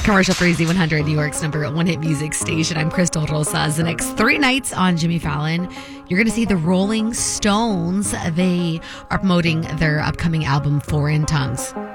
Commercial 3Z100, New York's number one hit music station. I'm Crystal Rosas. The next 3 nights on Jimmy Fallon, you're going to see the Rolling Stones. They are promoting their upcoming album, Foreign Tongues.